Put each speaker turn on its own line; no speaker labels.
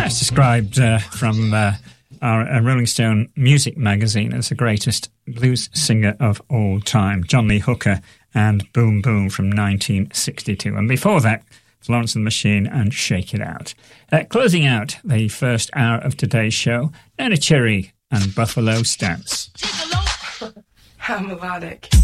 That's described from our Rolling Stone music magazine as the greatest blues singer of all time, John Lee Hooker and Boom Boom from 1962. And before that, Florence and the Machine and Shake It Out. Closing out the first hour of today's show, Neneh Cherry and Buffalo Stance.
How melodic.